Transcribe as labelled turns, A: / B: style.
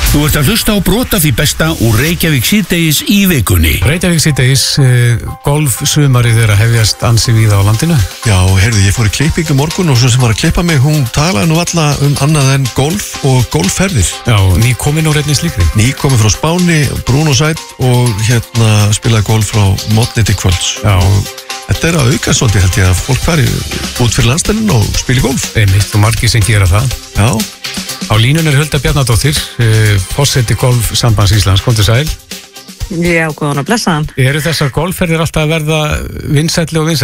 A: Þú ert að hlusta á brot af því besta úr Reykjavík síðdegis í vikunni.
B: Reykjavík síðdegis, golfsumarið er að hefjast ansi víða á landinu.
C: Já, heyrðu, ég fór í klippingu morgun og svo sem var að klippa mig, hún talaði nú alla annað en golf og golfferðir.
B: Já, ný komin úr einni slíkri.
C: Ný komin frá Spáni, brún og sætt og spilaði golf frá mótni til kvölds.
B: Já.
C: Og þetta er að auka svolítið held ég að fólk fari út fyrir landstæðin og spili golf.
B: Einmitt, og margir sem gera það.
C: Já.
B: Á línun er Hulda Bjarnadóttir, forseti Golfsambands Íslands, komdu sæl.
D: Já, góðan og blessaðan.
B: Eru þessar golfferðir alltaf að verða vinsælli og vinsælli?